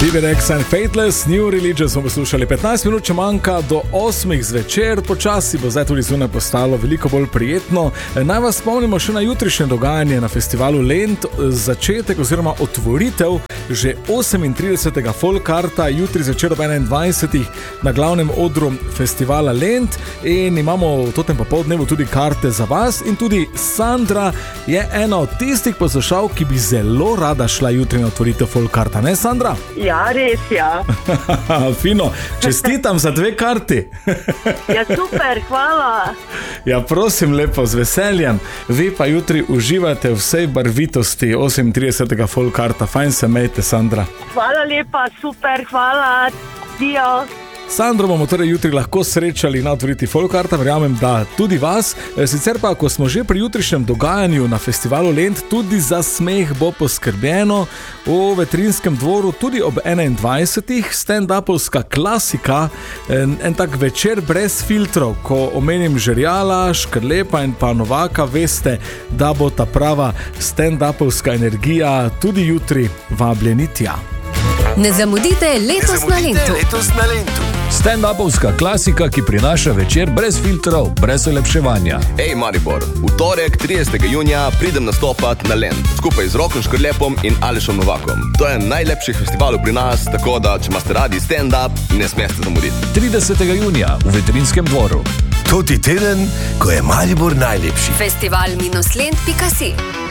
Liberex and Fateless, New Religion smo poslušali 15 minut, če manjka do 8 zvečer, počasi bo zdaj tudi zunaj postalo veliko bolj prijetno. Naj vas spomnimo še na jutrišnje dogajanje na festivalu Lent, začetek oziroma otvoritev že 38. Folkarta, jutri zvečer ob 21. na glavnem odru festivala Lent in imamo v totem popoldnevu tudi karte za vas in tudi Sandra je ena od tistih poslušalk, ki bi zelo rada šla jutri na otvoritev Folkarta, ne Sandra? Ja, res, ja. Fino, čestitam za 2 karti. Ja, super, hvala. Ja, prosim lepo, z veseljem. Vi pa jutri uživate vsej barvitosti 38. Folkarta. Fajn se mejte, Sandra. Hvala lepa, super, hvala. Dio. Sandro bomo torej jutri lahko srečali na otvoriti Folkarta, verjamem, da tudi vas. Sicer pa, ko smo že pri jutrišnjem dogajanju na festivalu Lent, tudi za smeh bo poskrbljeno v Vetrinskem dvoru, tudi ob 21. stand-upovska klasika, en tak večer brez filtrov. Ko omenim Žerjala, Škrlepa in pa Novaka, veste, da bo ta prava stand-upovska energija tudi jutri vabljeni tja. Ne zamudite letos na Lentu. Stand-upovska klasika, ki prinaša večer brez filtrov, brez olepševanja. Ej, Maribor, v torek 30. junija pridem nastopat na Lent, skupaj z Rokom Škrlepom in Alešom Novakom. To je najlepši festival pri nas, tako da, če imate radi stand-up, ne smete zamuditi. 30. junija v Vetrinskem dvoru. To ti teden, ko je Maribor najlepši. Festival-lent.si